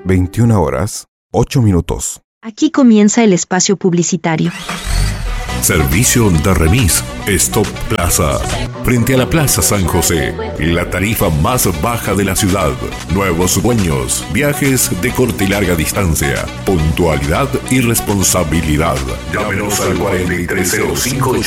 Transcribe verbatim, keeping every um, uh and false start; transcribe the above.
veintiuna horas, ocho minutos. Aquí comienza el espacio publicitario. Servicio de remis Stop Plaza. Frente a la Plaza San José. La tarifa más baja de la ciudad. Nuevos dueños. Viajes de corta y larga distancia. Puntualidad y responsabilidad. Llámenos al cuarenta y tres cero cinco